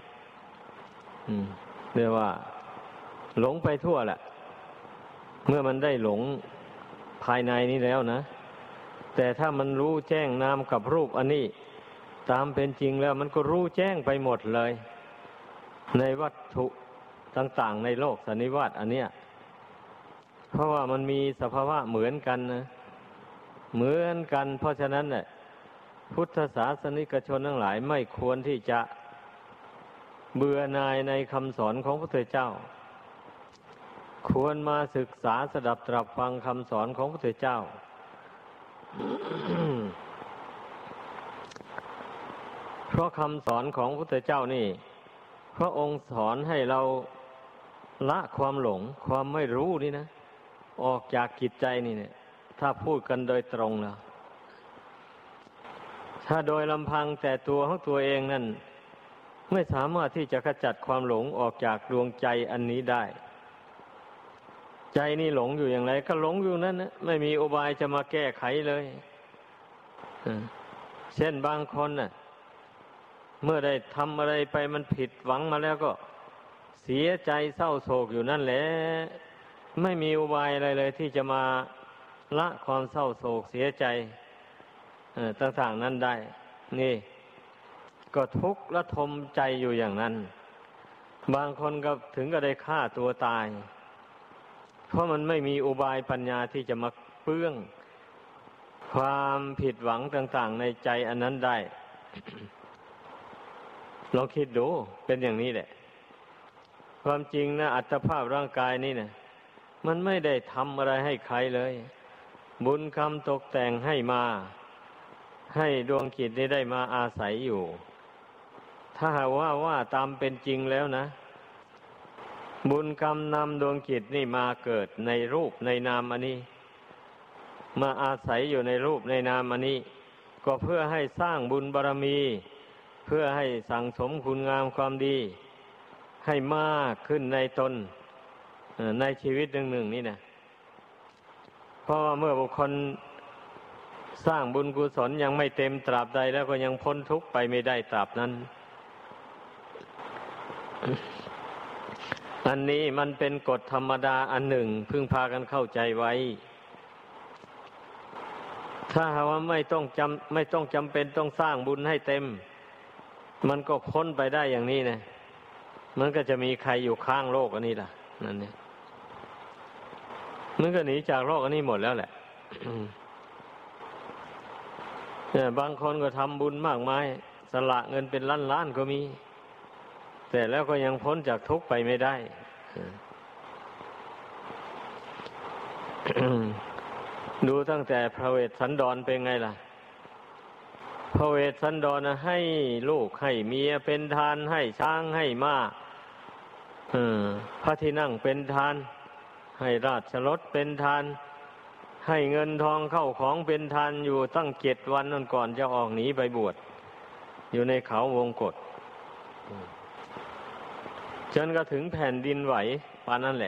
เรียกว่าหลงไปทั่วแหละเมื่อมันได้หลงภายในนี้แล้วนะแต่ถ้ามันรู้แจ้งนามกับรูปอันนี้ตามเป็นจริงแล้วมันก็รู้แจ้งไปหมดเลยในวัตถุต่างๆในโลกสันนิวาตอันเนี้ยเพราะว่ามันมีสภาวะเหมือนกันนะเหมือนกันเพราะฉะนั้นเนี่ยพุทธศาสนิกชนทั้งหลายไม่ควรที่จะเบื่อหน่ายในคำสอนของพระพุทธเจ้าควรมาศึกษาสดับตรับฟังคำสอนของพระพุทธเจ้า เพราะคำสอนของพระพุทธเจ้านี่พระองค์สอนให้เราละความหลงความไม่รู้นี่นะออกจากจิตใจนี่เนี่ยถ้าพูดกันโดยตรงแล้วถ้าโดยลำพังแต่ตัวของตัวเองนั่นไม่สามารถที่จะขจัดความหลงออกจากดวงใจอันนี้ได้ใจนี่หลงอยู่อย่างไรก็หลงอยู่นั่นนะไม่มีอุบายจะมาแก้ไขเลยเช่นบางคนน่ะเมื่อได้ทำอะไรไปมันผิดหวังมาแล้วก็เสียใจเศร้าโศกอยู่นั่นแหละไม่มีอุบายอะไรเลยที่จะมาละความเศร้าโศกเสียใจต่างๆนั้นได้นี่ก็ทุกข์ระทมใจอยู่อย่างนั้นบางคนก็ถึงก็ได้ฆ่าตัวตายเพราะมันไม่มีอุบายปัญญาที่จะมาเปื้องความผิดหวังต่างๆในใจอันนั้นได้ ลองคิดดูเป็นอย่างนี้แหละความจริงนะอัตภาพร่างกายนี่นะมันไม่ได้ทำอะไรให้ใครเลยบุญกรรมตกแต่งให้มาให้ดวงจิตนี้ได้มาอาศัยอยู่ถ้าหากว่าว่าตามเป็นจริงแล้วนะบุญกรรมนำดวงจิตนี่มาเกิดในรูปในนามอันนี้มาอาศัยอยู่ในรูปในนามอันนี้ก็เพื่อให้สร้างบุญบารมีเพื่อให้สั่งสมคุณงามความดีให้มากขึ้นในตนในชีวิตหนึ่งๆนี่นะเพราะว่าเมื่อบุคคลสร้างบุญกุศลยังไม่เต็มตราบใดแล้วก็ยังพ้นทุกข์ไปไม่ได้ตราบนั้น อันนี้มันเป็นกฎธรรมดาอันหนึ่งพึงพากันเข้าใจไว้ถ้าหากว่าไม่ต้องจำไม่ต้องจำเป็นต้องสร้างบุญให้เต็มมันก็พ้นไปได้อย่างนี้นะมันก็จะมีใครอยู่ข้างโลกอันนี้ล่ะนั่นเนี่ยมันก็หนีจากโลกอันนี้หมดแล้วแหละ เนี่ยบางคนก็ทำบุญมากมายสละเงินเป็นล้านล้านก็มีแต่แล้วก็ยังพ้นจากทุกข์ไปไม่ได้ ดูตั้งแต่พระเวสสันดรเป็นไงล่ะพระเวสสันดรนะให้ลูกให้เมียเป็นทานให้ช้างให้ม้าพระที่นั่งเป็นทานให้ราชรถเป็นทานให้เงินทองเข้าของเป็นทานอยู่ตั้งเจ็ดวันนั่นก่อนจะออกหนีไปบวชอยู่ในเขาวงกฏจนก็ถึงแผ่นดินไหวปานนั้นแหละ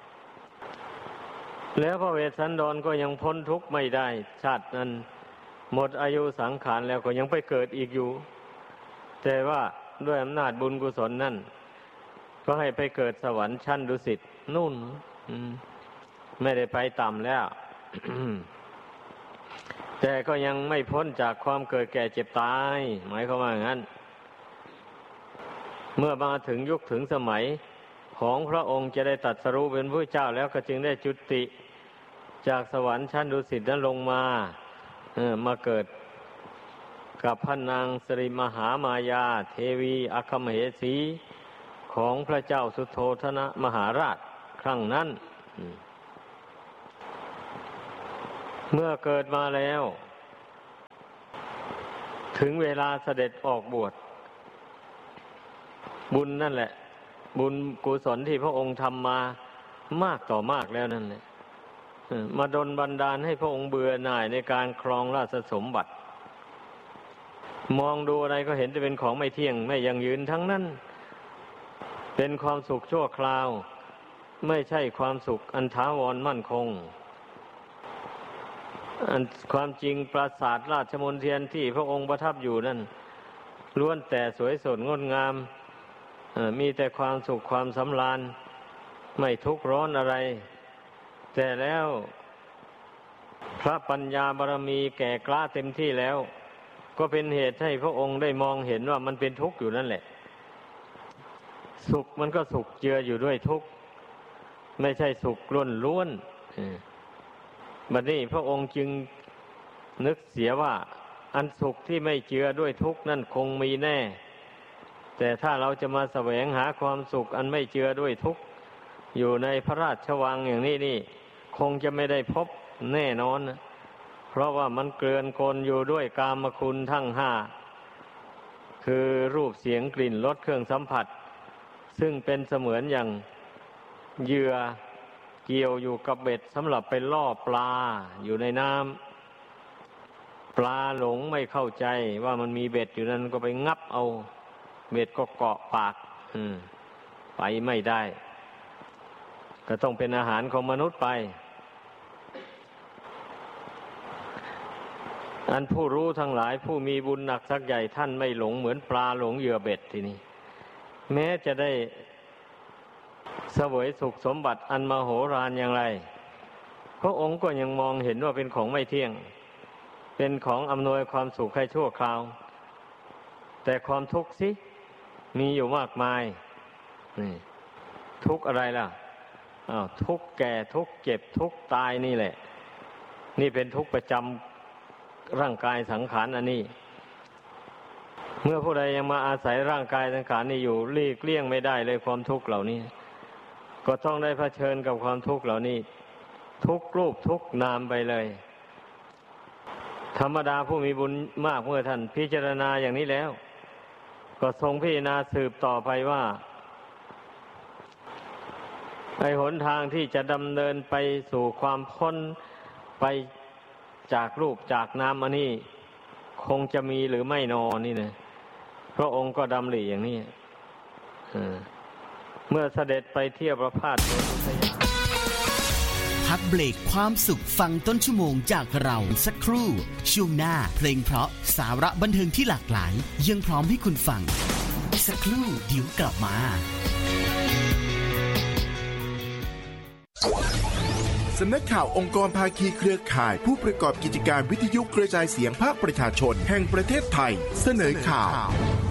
แล้วพระเวสสันดรก็ยังพ้นทุกข์ไม่ได้ชาตินั้นหมดอายุสังขารแล้วก็ยังไปเกิดอีกอยู่แต่ว่าด้วยอำนาจบุญกุศลนั่นก็ให้ไปเกิดสวรรค์ชั้นดุสิตนู่นไม่ได้ไปต่ำแล้ว แต่ก็ยังไม่พ้นจากความเกิดแก่เจ็บตายหมายความว่าอย่างนั้นเมื่อมาถึงยุคถึงสมัยของพระองค์จะได้ตรัสรู้เป็นพระเจ้าแล้วก็จึงได้จุติจากสวรรค์ชั้นดุสิตนั้นลงมาเออมาเกิดกับพระนางสิริมหามายาเทวีอัคคมเหสีของพระเจ้าสุโธทนะมหาราชครั้งนั้นเมื่อเกิดมาแล้วถึงเวลาเสด็จออกบวชบุญนั่นแหละบุญกุศลที่พระองค์ทำมามากต่อมากแล้วนั่นแหละมาดลบันดาลให้พระองค์เบื่อหน่ายในการครองราชสมบัติมองดูอะไรก็เห็นจะเป็นของไม่เที่ยงไม่ยั่งยืนทั้งนั้นเป็นความสุขชั่วคราวไม่ใช่ความสุขอันถาวรมั่นคงอันความจริงปราสาทราชมณฑลที่พระองค์ประทับอยู่นั่นล้วนแต่สวยสดงดงามมีแต่ความสุขความสำราญไม่ทุกข์ร้อนอะไรแต่แล้วพระปัญญาบารมีแก่กล้าเต็มที่แล้วก็เป็นเหตุให้พระองค์ได้มองเห็นว่ามันเป็นทุกข์อยู่นั่นแหละสุขมันก็สุขเจืออยู่ด้วยทุกข์ไม่ใช่สุขล้วนๆบัดนี้พระองค์จึงนึกเสียว่าอันสุขที่ไม่เจือด้วยทุกข์นั่นคงมีแน่แต่ถ้าเราจะมาแสวงหาความสุขอันไม่เจือด้วยทุกข์อยู่ในพระราชวังอย่างนี้นี่คงจะไม่ได้พบแน่นอนนะเพราะว่ามันเกลื่อนกลอยู่ด้วยกามคุณทั้งห้าคือรูปเสียงกลิ่นรสเครื่องสัมผัสซึ่งเป็นเสมือนอย่างเหยื่อเกี่ยวอยู่กับเบ็ดสำหรับไปล่อปลาอยู่ในน้ำปลาหลงไม่เข้าใจว่ามันมีเบ็ดอยู่นั้นก็ไปงับเอาเบ็ดก็เกาะปากไปไม่ได้ก็ต้องเป็นอาหารของมนุษย์ไปอันผู้รู้ทั้งหลายผู้มีบุญหนักสักใหญ่ท่านไม่หลงเหมือนปลาหลงเหยื่อเบ็ดทีนี้แม้จะได้เสวยสุขสมบัติอันมโหฬารอย่างไรพระองค์ก็ยังมองเห็นว่าเป็นของไม่เที่ยงเป็นของอำนวยความสุขให้ชั่วคราวแต่ความทุกข์สิมีอยู่มากมายนี่ทุกข์อะไรล่ะอ้าวทุกข์แก่ทุกข์เจ็บทุกข์ตายนี่แหละนี่เป็นทุกข์ประจำร่างกายสังขารอันนี้เมื่อผู้ใดยังมาอาศัยร่างกายสังขารนี้อยู่หลีกเลี่ยงไม่ได้เลยความทุกข์เหล่านี้ก็ต้องได้เผชิญกับความทุกข์เหล่านี้ทุกรูปทุกนามไปเลยธรรมดาผู้มีบุญมากเมื่อท่านพิจารณาอย่างนี้แล้วก็ทรงพิจารณาสืบต่อไปว่าไอ้หนทางที่จะดำเนินไปสู่ความพ้นไปจากรูปจากนามอันนี้คงจะมีหรือไม่นอนี่นะพระองค์ก็ดำริอย่างนี้เมื่อเสด็จไปเที่ยวประพาสพักเบรกความสุขฟังต้นชั่วโมงจากเราสักครู่ช่วงหน้าเพลงเพราะสาระบันเทิงที่หลากหลายยังพร้อมให้คุณฟังสักครู่เดี๋ยวกลับมาสำนักข่าวองค์กรภาคีเครือข่ายผู้ประกอบกิจการวิทยุกระจายเสียงภาคประชาชนแห่งประเทศไทยเสนอข่าว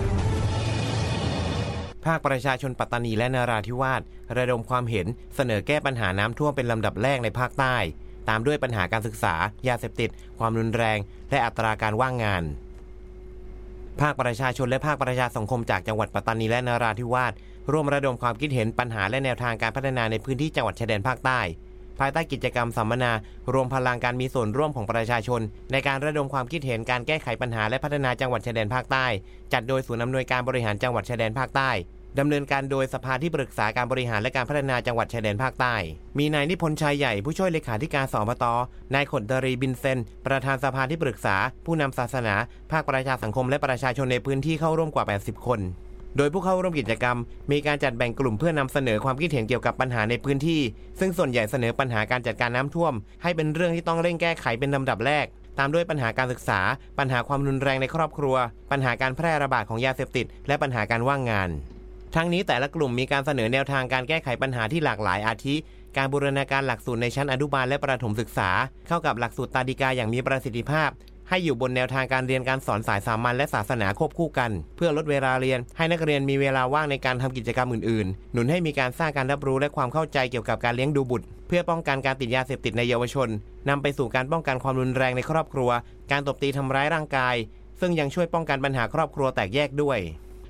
ภาคประชาชนปัตตานีและนราธิวาสระดมความเห็นเสนอแก้ปัญหาน้ำท่วมเป็นลำดับแรกในภาคใต้ตามด้วยปัญหาการศึกษายาเสพติดความรุนแรงและอัตราการว่างงานภาคประชาชนและภาคประชาสังคมจากจังหวัดปัตตานีและนราธิวาสร่วมระดมความคิดเห็นปัญหาและแนวทางการพัฒนาในพื้นที่จังหวัดชายแดนภาคใต้ภายใต้กิจกรรมสัมมนารวมพลังการมีส่วนร่วมของประชาชนในการระดมความคิดเห็นการแก้ไขปัญหาและพัฒนาจังหวัดชายแดนภาคใต้จัดโดยศูนย์อำนวยการบริหารจังหวัดชายแดนภาคใต้ดำเนินการโดยสภาที่ปรึกษาการบริหารและการพัฒนาจังหวัดชายแดนภาคใต้มีนายนิพนธ์ชัยใหญ่ผู้ช่วยเลขาธิการสปต.นายขดดรีบินเซนประธานสภาที่ปรึกษาผู้นำศาสนาภาคประชาสังคมและประชาชนในพื้นที่เข้าร่วมกว่าแปดสิบคนโดยผู้เข้าร่วมกิจกรรมมีการจัดแบ่งกลุ่มเพื่อนำเสนอความคิดเห็นเกี่ยวกับปัญหาในพื้นที่ซึ่งส่วนใหญ่เสนอปัญหาการจัดการน้ำท่วมให้เป็นเรื่องที่ต้องเร่งแก้ไขเป็นลำดับแรกตามด้วยปัญหาการศึกษาปัญหาความรุนแรงในครอบครัวปัญหาการแพร่ระบาดของยาเสพติดและปัญหาการว่างงานทั้งนี้แต่ละกลุ่มมีการเสนอแนวทางการแก้ไขปัญหาที่หลากหลายอาทิการบูรณาการหลักสูตรในชั้นอนุบาลและประถมศึกษาเข้ากับหลักสูตรตาดิกาอย่างมีประสิทธิภาพให้อยู่บนแนวทางการเรียนการสอนสายสามัญและศาสนาควบคู่กันเพื่อลดเวลาเรียนให้นักเรียนมีเวลาว่างในการทำกิจกรรมอื่นๆหนุนให้มีการสร้างการรับรู้และความเข้าใจเกี่ยวกับการเลี้ยงดูบุตรเพื่อป้องกันการติดยาเสพติดในเยาวชนนำไปสู่การป้องกันความรุนแรงในครอบครัวการตบตีทำร้ายร่างกายซึ่งยังช่วยป้องกันปัญหาครอบครัวแตกแยกด้วย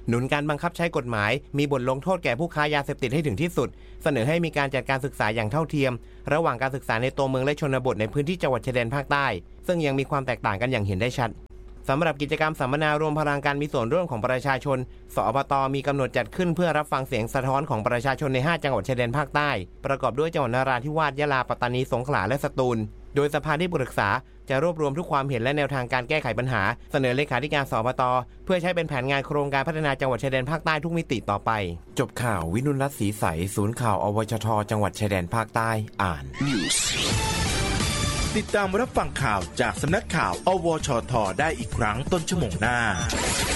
หนุนการบังคับใช้กฎหมายมีบทลงโทษแก่ผู้ค้ายาเสพติดให้ถึงที่สุดเสนอให้มีการจัดการศึกษาอย่างเท่าเทียมระหว่างการศึกษาในตัวเมืองและชนบทในพื้นที่จังหวัดชายแดนภาคใต้ซึ่งยังมีความแตกต่างกันอย่างเห็นได้ชัดสำหรับกิจกรรมสัมมนารวมพลังการมีส่วนร่วมของประชาชนสอบต.มีกำหนดจัดขึ้นเพื่อรับฟังเสียงสะท้อนของประชาชนในห้าจังหวัดชายแดนภาคใต้ประกอบด้วยจังหวัดนราธิวาสยะลาปัตตานีสงขลาและสตูลโดยสภาที่ปรึกษาจะรวบรวมทุกความเห็นและแนวทางการแก้ไขปัญหาเสนอเลขาธิการสอบต.เพื่อใช้เป็นแผนงานโครงการพัฒนาจังหวัดชายแดนภาคใต้ทุกมิติต่อไปจบข่าววินุรัตน์ศรีใสศูนย์ข่าวอวชทจังหวัดชายแดนภาคใต้อ่านติดตามรับฟังข่าวจากสำนักข่าวอวชทได้อีกครั้งต้นชั่วโมงหน้า